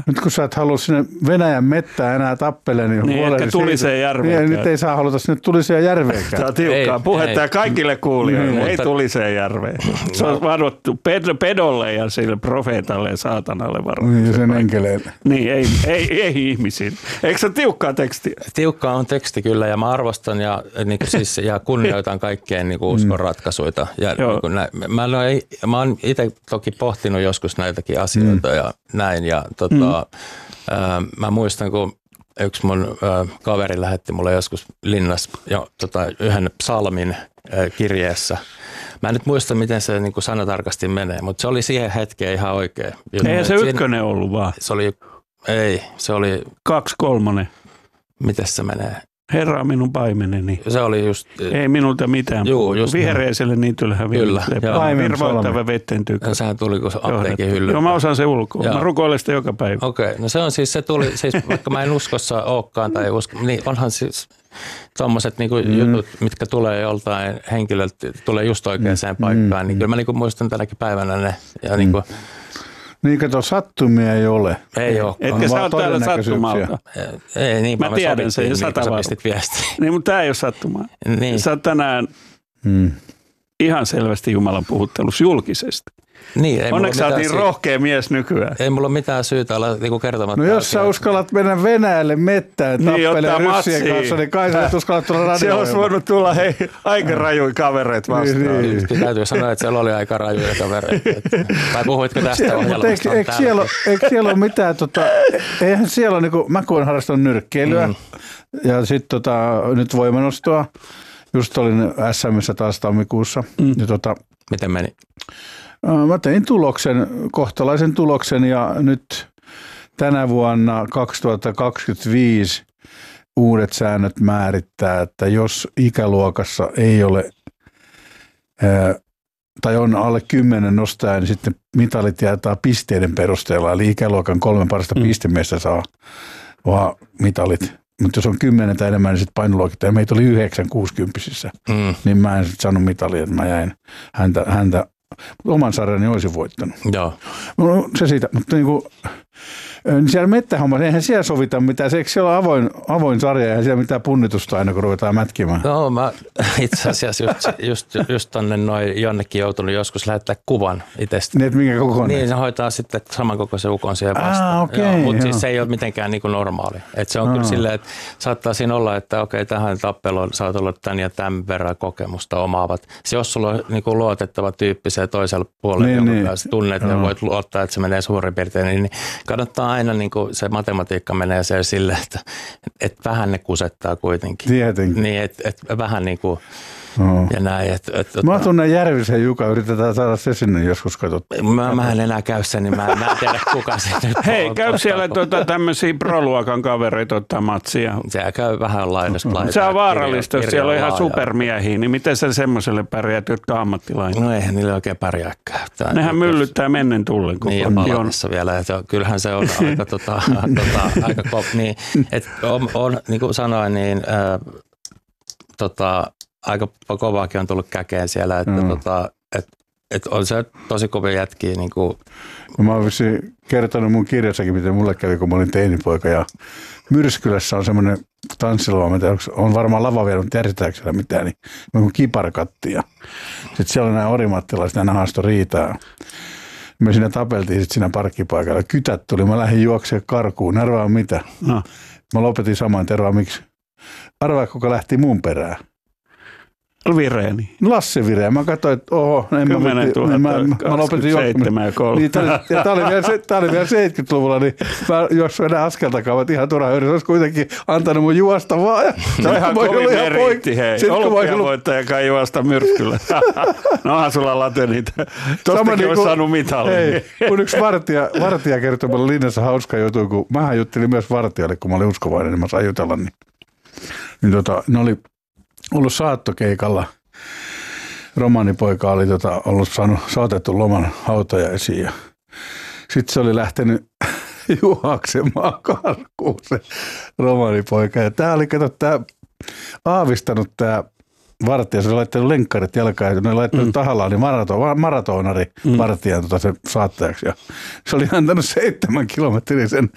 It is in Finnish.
Nyt kun sä et halua sinne Venäjän mettään enää tappele, niin ehkä Tuliseen järveen. Niin, nyt ei saa haluta sinne Tuliseen järveenkään. Tämä on tiukkaa puhetta ja kaikille kuulijoille. Ei Tuliseen järveen. Se on vanottu pedolle ja sille profeetalle ja saatanalle varmaan. Niin, ja sen enkeleille. Niin, ei ihmisille. Eikö se ole tiukkaa tekstiä? Tiukkaa on teksti kyllä ja mä arvostan ja, niin siis, ja kunnioitan kaikkeen niin uskon ratkaisuita. Ja, niin mä oon itse toki pohtinut joskus näitäkin asioita ja näin. Ja mä muistan, kun yksi mun kaveri lähetti mulle joskus linnassa yhden psalmin kirjeessä. Mä en nyt muista, miten se niin kuin sanatarkasti menee, mutta se oli siihen hetkeen ihan oikein. Eihän se ykkönen ollut vaan. Se oli 2/3. Miten se menee? Herra minun paimeneni. Se oli just... Ei minulta mitään. Vihreiselle niityllähän virvoittava vetten tykkä. Sehän tuli, kun apteekin hyllyyn. Joo, mä osaan se ulkoa. Mä rukoilen sitä joka päivä. Okei, no se on siis, se tuli, siis vaikka mä en uskossa olekaan tai usko, niin onhan siis tommoset niinku jutut, mitkä tulee joltain henkilöltä, tulee just oikeaan paikkaan, niin kyllä mä niinku muistan tänäkin päivänä ne. Ja niinku, niin kato, sattumia ei ole. Ei ole. Etkä sä oot täällä sattumalta. Ei, niin mä tiedän sen ja sä pistit viestiä. Niin, mutta tää ei ole sattumaa. Niin. Sä oot tänään ihan selvästi Jumalan puhuttelussa julkisesti. Niin, onneksi sä oot niin rohkea mies nykyään. Ei mulla ole mitään syytä olla niinku kertomatta. No jos sä uskallat mennä Venäjälle mettään tappeleen ryssien kanssa, niin kai sä et uskallat tulla radioon. Se olisi voinut tulla aika rajuja kavereita vastaan. Niin. Täytyy sanoa, että siellä oli aika rajuja kavereita. Tai puhuitko tästä ohjelmasta? Eikö siellä ole mitään, eihän siellä ole, niin mä kun olen harrastanut nyrkkeilyä ja sitten nyt voimanostoa. Just olin SM:ssä taas tammikuussa. Ja miten meni? Mä tein kohtalaisen tuloksen ja nyt tänä vuonna 2025 uudet säännöt määrittää, että jos ikäluokassa ei ole tai on alle 10 nostaja, niin sitten mitalit jaetaan pisteiden perusteella. Eli ikäluokan 3 parasta pistemiestä saa vaan mitalit. Mutta jos on 10 tai enemmän, niin sitten painoluokit. Ja meitä oli 9 60-sissä. Niin mä en sitten saanut mitalia, että mä jäin häntä oman sarjani olisin voittanut. Joo. No, se siitä, mutta niin siellä mettähommassa, eihän siellä sovita mitään. Eikö siellä ole avoin sarja, eihän siellä mitään punnitusta aina, kun ruvetaan mätkimään? No mä itse asiassa just tonne jonnekin joutunut joskus lähettää kuvan itsestä. Niin, että minkä kokoinen? Niin, se hoitaa sitten samankokoisen ukon siihen vastaan. Okay, mutta siis se ei ole mitenkään niin kuin normaali. Et se on kyllä silleen, että saattaa siinä olla, että okei, tähän tappeluun saat olla tämän ja tämän verran kokemusta omaavat. Se, jos sulla on niin kuin luotettava tyyppi se toisella puolella, jonka kanssa tunnet ja voit luottaa, että se menee suurin piirtein, niin kannattaa aina niin kuin se matematiikka menee sille, että vähän ne kusettaa kuitenkin. Tietenkin. Niin, että vähän niin kuin ja näin. Mä tunnen Järvisen Juka, yritetään saada se sinne joskus katsottua. Mä en enää käy sen, niin mä en tiedä kuka se nyt Hei, käy siellä tämmöisiä pro-luokan kavereita ottaa matsia. Se käy vähän laidasta. Se on vaarallista, jos siellä on ihan supermiehiä, niin miten sä semmoiselle pärjäät, jotka on ammattilainen? No eihän niille oikein pärjääkään. Nehän myllyttää mennen tullen. Niin ja palatissa vielä, että kyllähän se on aika niin, että on, niin kuin sanoin, niin aika kovaakin on tullut käkeen siellä, että on se tosi kovia jätkiä. Niin kuin. Mä oon kertonut mun kirjassakin, miten mulle kävi, kun mä olin teinipoika. Ja Myrskylässä on semmoinen tanssilava, on varmaan lava vielä, mutta järjestetäänkö siellä mitään, niin on kiparkatti. Ja sitten siellä on nämä orimattilaiset, nämä haastoi riitaa. Me siinä tapeltiin sitten siinä parkkipaikalla. Kytät tuli, mä lähdin juoksemaan karkuun. Arvaa mitä? No. Mä lopetin saman, arvaa miksi? Arvaa, kuka lähti mun perään. Vireeni. Lasse Vireen. Mä katsoin, että mä lopetin juoksemisen. Ja tää oli vielä 70-luvulla, niin mä juoksuin enää askeltakaan, että ihan turha yritys. Olisi kuitenkin antanut mun juosta vaan. Se on ihan kovin meriitti, hei. Olympiavoittaja kai juosta Myrskyllä. No onhan sulla late niitä. Tostakin olisi saanut mitalli. Hei, kun yksi vartija kertoi mulle linnassa hauska juttu, kun mähän juttelin myös vartijalle, kun mä olin uskovainen, niin mä sain jutella. Niin ne oli ollut saattokeikalla. Romaanipoika oli ollut saatettu loman hautajaisiin ja sitten se oli lähtenyt juoksemaan karkuun se romaanipoika. Ja tää oli, aavistanut tää vartija, se oli laittanut lenkkarit jalkaan ja ne oli laittanut tahallaan niin maratonari vartijan se saattajaksi. Ja se oli antanut 7 kilometrin sen